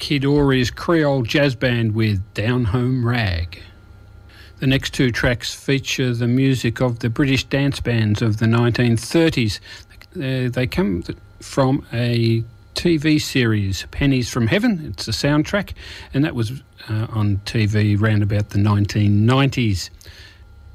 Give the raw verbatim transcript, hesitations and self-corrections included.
Kid Ory's Creole Jazz Band with Down Home Rag. The next two tracks feature the music of the British dance bands of the nineteen thirties. Uh, they come from a T V series, Pennies from Heaven. It's a soundtrack, and that was uh, on T V round about the nineteen nineties.